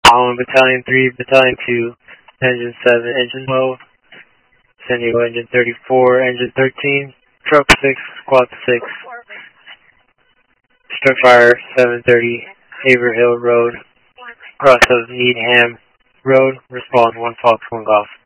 On Battalion 3, Battalion 2, Engine 7, Engine 12, San Diego Engine 34, Engine 13, Truck 6, Squad 6, Struckfire 730, Haverhill Road, cross of Needham Road, respond 1 Fox 1 Golf.